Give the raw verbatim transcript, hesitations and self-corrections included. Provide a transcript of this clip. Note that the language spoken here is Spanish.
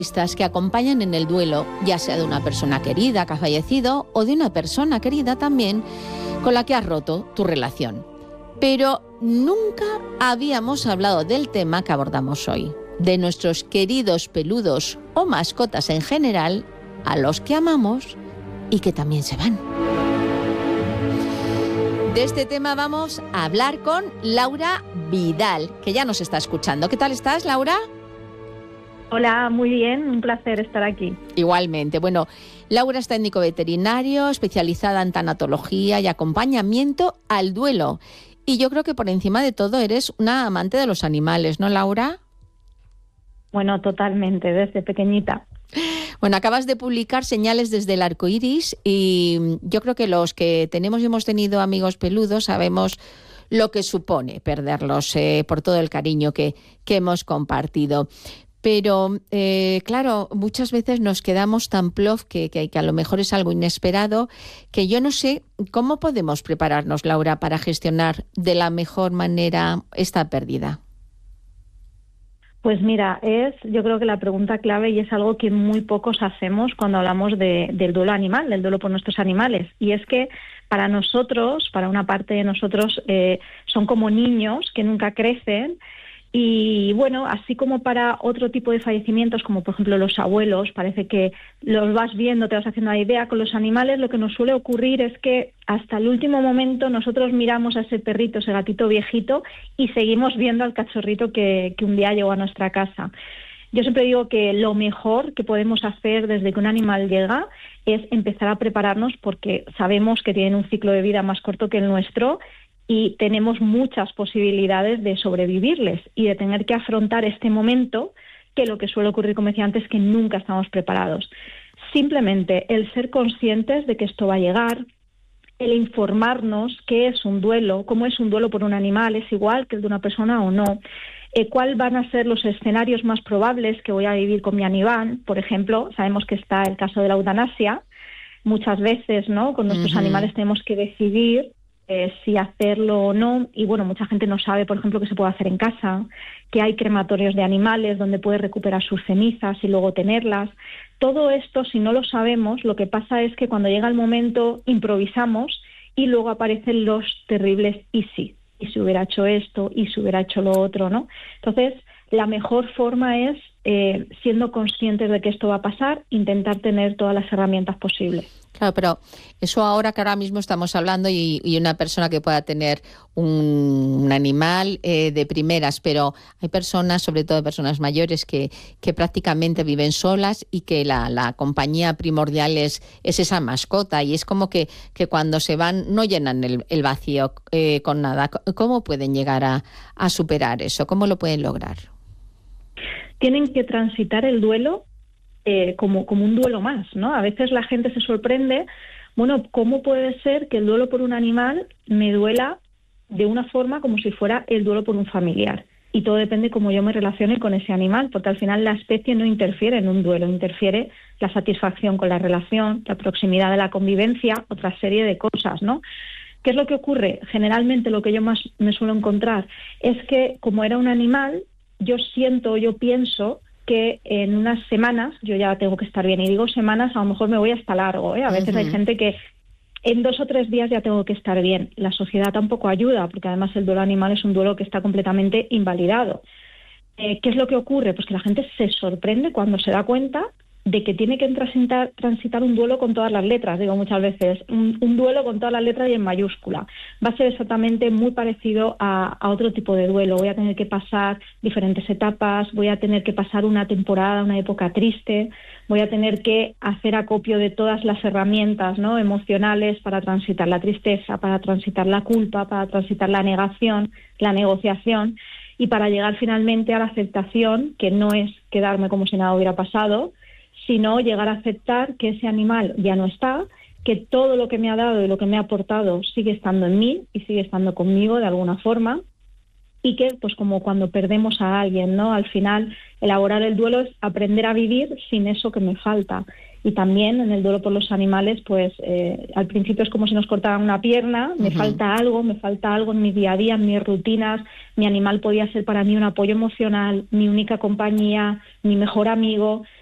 que acompañan en el duelo, ya sea de una persona querida que ha fallecido o de una persona querida también con la que has roto tu relación. Pero nunca habíamos hablado del tema que abordamos hoy, de nuestros queridos peludos o mascotas en general, a los que amamos y que también se van. De este tema vamos a hablar con Laura Vidal, que ya nos está escuchando. ¿Qué tal estás, Laura? Hola, muy bien, un placer estar aquí. Igualmente. Bueno, Laura es técnico veterinario, especializada en tanatología y acompañamiento al duelo. Y yo creo que por encima de todo eres una amante de los animales, ¿no, Laura? Bueno, totalmente, desde pequeñita. Bueno, acabas de publicar Señales desde el arco iris y yo creo que los que tenemos y hemos tenido amigos peludos sabemos lo que supone perderlos eh, por todo el cariño que, que hemos compartido. Pero, eh, claro, muchas veces nos quedamos tan plof que, que, que a lo mejor es algo inesperado, que yo no sé cómo podemos prepararnos, Laura, para gestionar de la mejor manera esta pérdida. Pues mira, es yo creo que la pregunta clave y es algo que muy pocos hacemos cuando hablamos de, del duelo animal, del duelo por nuestros animales. Y es que para nosotros, para una parte de nosotros, eh, son como niños que nunca crecen. Y bueno, así como para otro tipo de fallecimientos, como por ejemplo los abuelos, parece que los vas viendo, te vas haciendo la idea, con los animales lo que nos suele ocurrir es que hasta el último momento nosotros miramos a ese perrito, ese gatito viejito y seguimos viendo al cachorrito que, que un día llegó a nuestra casa. Yo siempre digo que lo mejor que podemos hacer desde que un animal llega es empezar a prepararnos porque sabemos que tienen un ciclo de vida más corto que el nuestro y tenemos muchas posibilidades de sobrevivirles y de tener que afrontar este momento que lo que suele ocurrir, como decía antes, es que nunca estamos preparados. Simplemente el ser conscientes de que esto va a llegar, el informarnos qué es un duelo, cómo es un duelo por un animal, es igual que el de una persona o no, eh, cuáles van a ser los escenarios más probables que voy a vivir con mi animal. Por ejemplo, sabemos que está el caso de la eutanasia. Muchas veces, ¿no?, con nuestros uh-huh. animales tenemos que decidir Eh, si hacerlo o no, y bueno, mucha gente no sabe, por ejemplo, que se puede hacer en casa, que hay crematorios de animales donde puedes recuperar sus cenizas y luego tenerlas. Todo esto, si no lo sabemos, lo que pasa es que cuando llega el momento improvisamos y luego aparecen los terribles y sí, y si hubiera hecho esto, y si hubiera hecho lo otro, ¿no? Entonces, la mejor forma es, eh, siendo conscientes de que esto va a pasar, intentar tener todas las herramientas posibles. Claro, pero eso ahora que ahora mismo estamos hablando y, y una persona que pueda tener un, un animal eh, de primeras, pero hay personas, sobre todo personas mayores, que, que prácticamente viven solas y que la, la compañía primordial es, es esa mascota y es como que, que cuando se van no llenan el, el vacío eh, con nada. ¿Cómo pueden llegar a, a superar eso? ¿Cómo lo pueden lograr? Tienen que transitar el duelo Eh, como, como un duelo más, ¿no? A veces la gente se sorprende, bueno, ¿cómo puede ser que el duelo por un animal me duela de una forma como si fuera el duelo por un familiar? Y todo depende cómo yo me relacione con ese animal, porque al final la especie no interfiere en un duelo, interfiere la satisfacción con la relación, la proximidad de la convivencia, otra serie de cosas, ¿no? ¿Qué es lo que ocurre? Generalmente lo que yo más me suelo encontrar es que como era un animal, yo siento, yo pienso que en unas semanas yo ya tengo que estar bien, y digo semanas, a lo mejor me voy hasta largo, ¿eh? A veces uh-huh. hay gente que en dos o tres días ya tengo que estar bien. La sociedad tampoco ayuda, porque además el duelo animal es un duelo que está completamente invalidado. Eh, ¿Qué es lo que ocurre? Pues que la gente se sorprende cuando se da cuenta de que tiene que transitar, transitar un duelo con todas las letras, digo muchas veces, un, un duelo con todas las letras y en mayúscula. Va a ser exactamente muy parecido a, a otro tipo de duelo. Voy a tener que pasar diferentes etapas, voy a tener que pasar una temporada, una época triste, voy a tener que hacer acopio de todas las herramientas, ¿no?, emocionales para transitar la tristeza, para transitar la culpa, para transitar la negación, la negociación y para llegar finalmente a la aceptación, que no es quedarme como si nada hubiera pasado, sino llegar a aceptar que ese animal ya no está, que todo lo que me ha dado y lo que me ha aportado sigue estando en mí y sigue estando conmigo de alguna forma, y que, pues como cuando perdemos a alguien, ¿no?, al final elaborar el duelo es aprender a vivir sin eso que me falta. Y también en el duelo por los animales, pues eh, al principio es como si nos cortaran una pierna, me uh-huh. falta algo, me falta algo en mi día a día, en mis rutinas, mi animal podía ser para mí un apoyo emocional, mi única compañía, mi mejor amigo,